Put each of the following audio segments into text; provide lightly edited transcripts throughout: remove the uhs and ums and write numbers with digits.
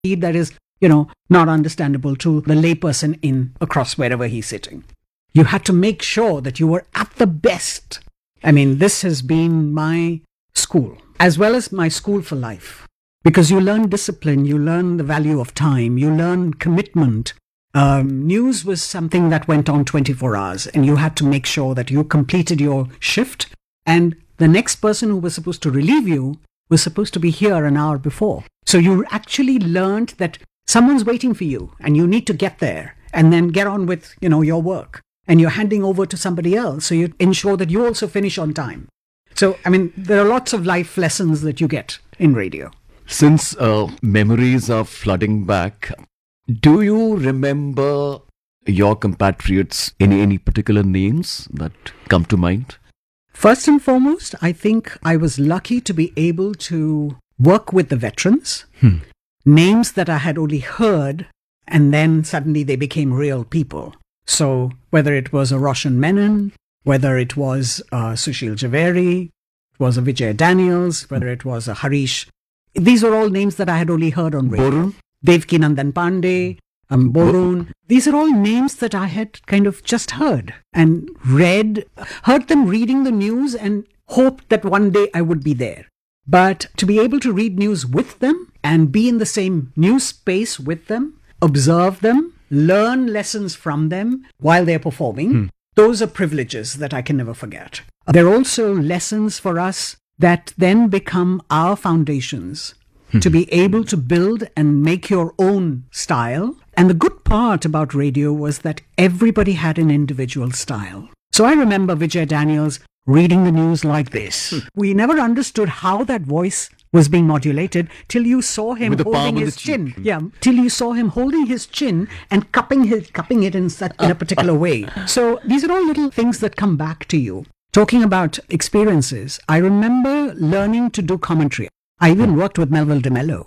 that is, not understandable to the layperson in across wherever he's sitting. You had to make sure that you were at the best. I mean, this has been my school, as well as my school for life. Because you learn discipline, you learn the value of time, you learn commitment. News was something that went on 24 hours, and you had to make sure that you completed your shift, and the next person who was supposed to relieve you was supposed to be here an hour before. So you actually learned that someone's waiting for you, and you need to get there, and then get on with, your work. And you're handing over to somebody else, so you ensure that you also finish on time. So, I mean, there are lots of life lessons that you get in radio. Since memories are flooding back, do you remember your compatriots, any particular names that come to mind? First and foremost, I think I was lucky to be able to work with the veterans. Names that I had only heard, and then suddenly they became real people. So whether it was a Roshan Menon, whether it was Sushil Jhaveri, it was a Vijay Daniels, whether it was a Harish, these are all names that I had only heard on radio. Borun? Devki Nandan Pandey, Borun. These are all names that I had kind of just heard and heard them reading the news and hoped that one day I would be there. But to be able to read news with them and be in the same news space with them, observe them, learn lessons from them while they're performing, those are privileges that I can never forget. They're also lessons for us that then become our foundations to be able to build and make your own style. And the good part about radio was that everybody had an individual style. So I remember Vijay Daniels reading the news like this. We never understood how that voice was being modulated till you saw him holding his chin. Yeah, till you saw him holding his chin and cupping it in a particular way. So these are all little things that come back to you. Talking about experiences, I remember learning to do commentary. I even worked with Melville de Mello.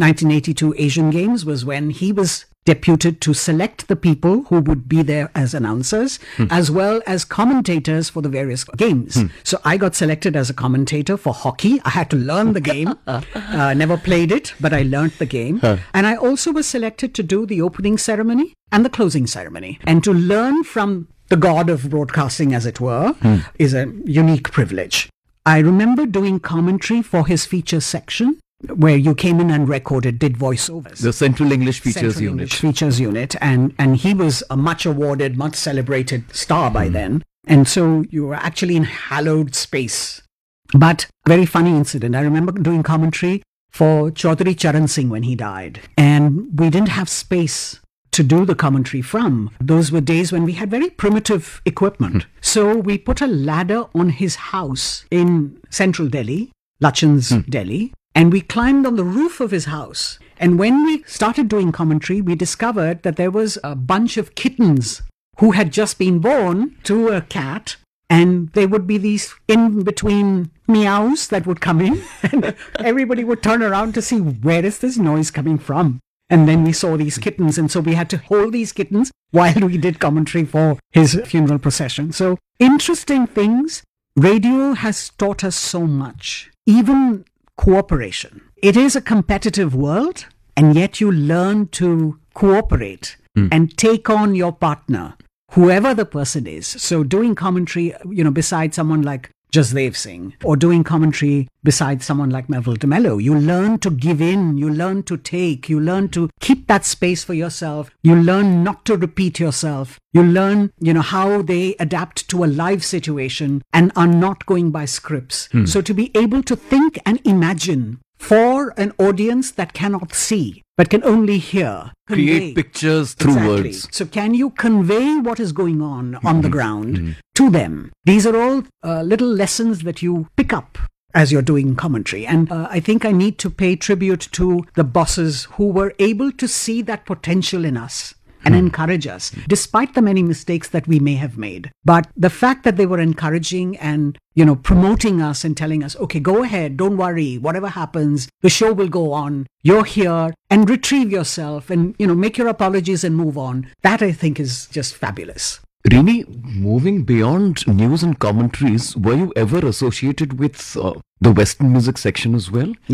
1982 Asian Games was when he was deputed to select the people who would be there as announcers, as well as commentators for the various games. So I got selected as a commentator for hockey. I had to learn the game. Never played it, but I learned the game. And I also was selected to do the opening ceremony and the closing ceremony. And to learn from the god of broadcasting, as it were, is a unique privilege. I remember doing commentary for his features section, where you came in and did voiceovers. The Central English Features Unit. English Features Unit. And he was a much awarded, much celebrated star by then. And so you were actually in hallowed space. But very funny incident. I remember doing commentary for Chaudhry Charan Singh when he died. And we didn't have space to do the commentary from. Those were days when we had very primitive equipment. So we put a ladder on his house in central Delhi, Lachan's Delhi, and we climbed on the roof of his house. And when we started doing commentary, we discovered that there was a bunch of kittens who had just been born to a cat, and there would be these in-between meows that would come in, and everybody would turn around to see where is this noise coming from. And then we saw these kittens, and so we had to hold these kittens while we did commentary for his funeral procession. So, interesting things. Radio has taught us so much, even cooperation. It is a competitive world, and yet you learn to cooperate and take on your partner, whoever the person is. So doing commentary, beside someone like Jasdev Singh, or doing commentary beside someone like Melville de Mello, you learn to give in, you learn to take, you learn to keep that space for yourself, you learn not to repeat yourself, you learn, how they adapt to a live situation and are not going by scripts. So to be able to think and imagine for an audience that cannot see, but can only hear. Create pictures through words. So can you convey what is going on the ground to them? These are all little lessons that you pick up as you're doing commentary. And I think I need to pay tribute to the bosses who were able to see that potential in us and encourage us, despite the many mistakes that we may have made. But the fact that they were encouraging and, promoting us and telling us, okay, go ahead, don't worry, whatever happens, the show will go on, you're here, and retrieve yourself and, make your apologies and move on. That, I think, is just fabulous. Rini, moving beyond news and commentaries, were you ever associated with the Western music section as well? Yes.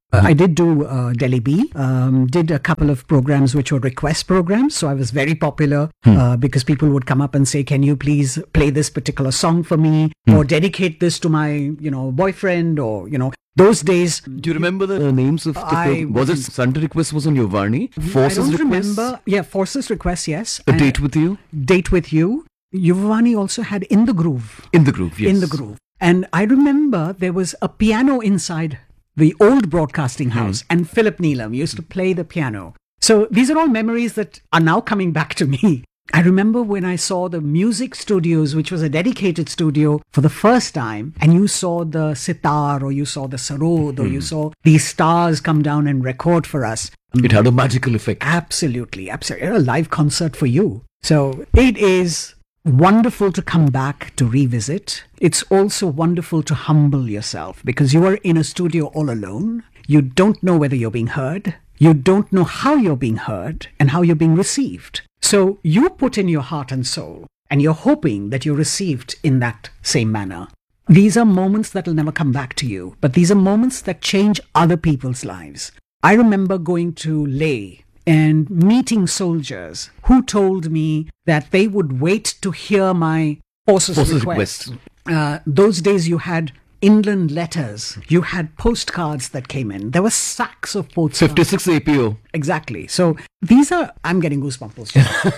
I did do Delhi B, did a couple of programs which were request programs. So I was very popular because people would come up and say, can you please play this particular song for me or dedicate this to my, boyfriend or, those days. Do you remember the names of the program? Was it Sunday Request was on your Varney? Forces I don't Request? remember. Yeah, Forces Request, yes. A Date With You? Date With You. Yuvavani also had In the Groove. In the Groove, yes. In the Groove. And I remember there was a piano inside the old broadcasting house, and Philip Neelam used to play the piano. So these are all memories that are now coming back to me. I remember when I saw the music studios, which was a dedicated studio for the first time, and you saw the sitar or you saw the sarod or you saw these stars come down and record for us. It had a magical effect. Absolutely, absolutely. A live concert for you. So it is wonderful to come back to revisit. It's also wonderful to humble yourself because you are in a studio all alone. You don't know whether you're being heard. You don't know how you're being heard and how you're being received. So you put in your heart and soul and you're hoping that you're received in that same manner. These are moments that will never come back to you, but these are moments that change other people's lives. I remember going to Leh and meeting soldiers who told me that they would wait to hear my forces request. Those days you had inland letters, you had postcards that came in. There were sacks of postcards. 56 APO. Exactly. So these are, I'm getting goosebumps.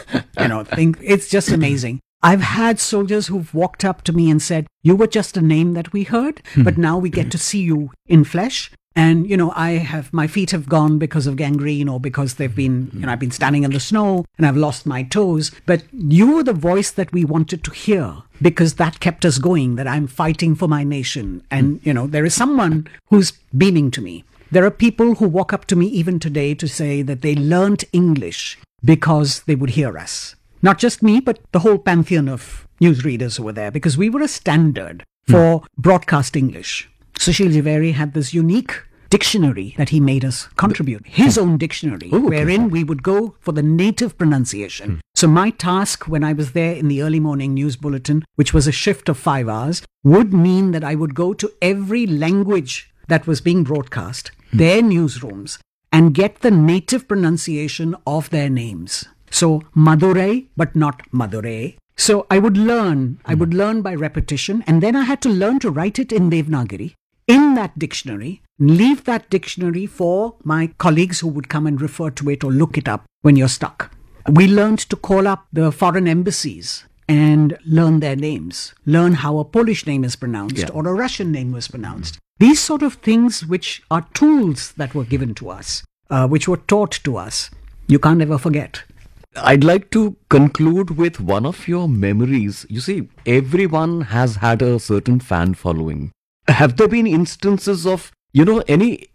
It's just amazing. I've had soldiers who've walked up to me and said, you were just a name that we heard, but now we get to see you in flesh. And, my feet have gone because of gangrene or because they've been, I've been standing in the snow and I've lost my toes. But you were the voice that we wanted to hear because that kept us going, that I'm fighting for my nation. And, there is someone who's beaming to me. There are people who walk up to me even today to say that they learnt English because they would hear us. Not just me, but the whole pantheon of newsreaders who were there because we were a standard for broadcast English. Sushil Jhaveri had this unique dictionary that he made us contribute, his own dictionary, wherein we would go for the native pronunciation. So my task when I was there in the early morning news bulletin, which was a shift of 5 hours, would mean that I would go to every language that was being broadcast, their newsrooms, and get the native pronunciation of their names. So Madurai, but not Madurai. So I would learn by repetition, and then I had to learn to write it in Devanagari, in that dictionary, leave that dictionary for my colleagues who would come and refer to it or look it up when you're stuck. We learned to call up the foreign embassies and learn their names, learn how a Polish name is pronounced or a Russian name was pronounced. These sort of things which are tools that were given to us, which were taught to us, you can't ever forget. I'd like to conclude with one of your memories. You see, everyone has had a certain fan following. Have there been instances of, any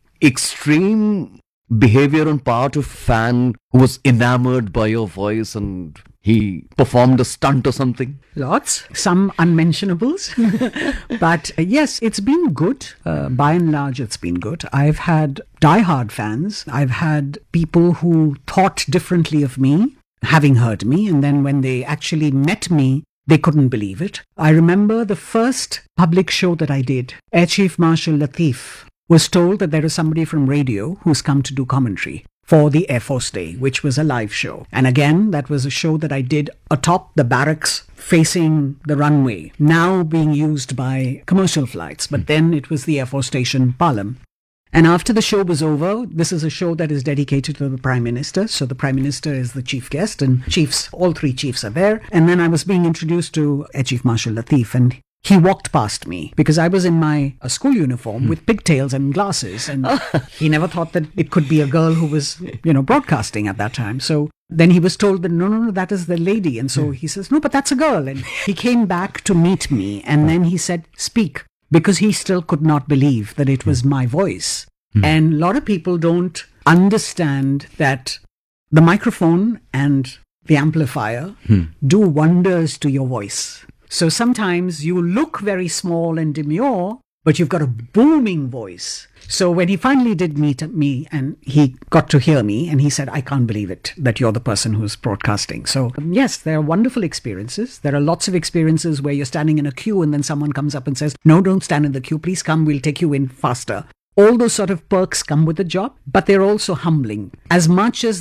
extreme behavior on part of fan who was enamored by your voice and he performed a stunt or something? Lots, some unmentionables. But yes, it's been good. By and large, it's been good. I've had diehard fans. I've had people who thought differently of me, having heard me, and then when they actually met me, they couldn't believe it. I remember the first public show that I did, Air Chief Marshal Latif was told that there is somebody from radio who's come to do commentary for the Air Force Day, which was a live show. And again, that was a show that I did atop the barracks facing the runway, now being used by commercial flights. But then it was the Air Force Station, Palam. And after the show was over, this is a show that is dedicated to the Prime Minister. So the Prime Minister is the chief guest and all three chiefs are there. And then I was being introduced to Air Chief Marshal Latif and he walked past me because I was in my school uniform with pigtails and glasses. And he never thought that it could be a girl who was, broadcasting at that time. So then he was told that, no, that is the lady. And so he says, no, but that's a girl. And he came back to meet me. And then he said, speak. Because he still could not believe that it was my voice. And a lot of people don't understand that the microphone and the amplifier do wonders to your voice. So sometimes you look very small and demure, but you've got a booming voice. So when he finally did meet me and he got to hear me and he said, I can't believe it, that you're the person who's broadcasting. So yes, there are wonderful experiences. There are lots of experiences where you're standing in a queue and then someone comes up and says, no, don't stand in the queue. Please come. We'll take you in faster. All those sort of perks come with the job, but they're also humbling. As much as